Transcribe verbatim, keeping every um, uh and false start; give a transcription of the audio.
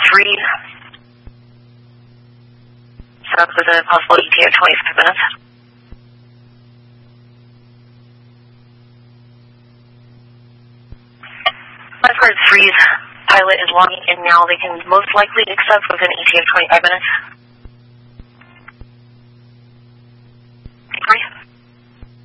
three. Set up with a possible E T A of twenty-five minutes. Lifeguard three's pilot is logging in now. They can most likely accept with an E T A of twenty-five minutes. Three.